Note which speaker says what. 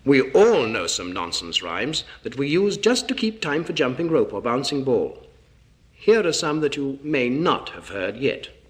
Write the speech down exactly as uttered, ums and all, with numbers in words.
Speaker 1: We all know some nonsense rhymes that we use just to keep time for jumping rope or bouncing ball. Here are some that you may not have heard yet.